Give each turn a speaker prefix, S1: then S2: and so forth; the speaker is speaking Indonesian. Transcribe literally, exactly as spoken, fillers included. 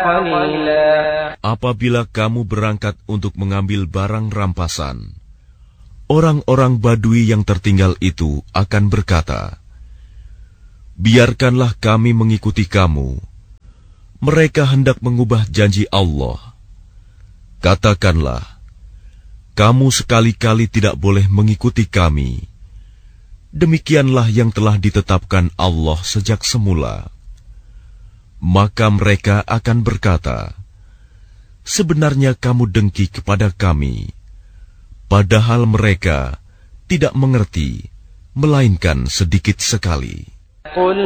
S1: قليلا.
S2: Apabila kamu berangkat untuk mengambil barang rampasan, orang-orang Badui yang tertinggal itu akan berkata, biarkanlah kami mengikuti kamu. Mereka hendak mengubah janji Allah. Katakanlah, kamu sekali-kali tidak boleh mengikuti kami. Demikianlah yang telah ditetapkan Allah sejak semula. Maka mereka akan berkata, sebenarnya kamu dengki kepada kami, padahal mereka tidak mengerti, melainkan sedikit sekali.